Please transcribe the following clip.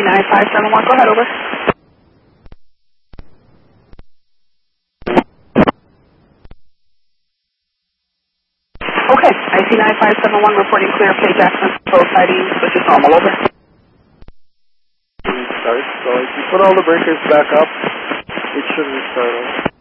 9571, go ahead, over. Okay, IC 9571 reporting clear, K Jackson, full sighting, which is normal, over. Restart, so if you put all the breakers back up, it should restart.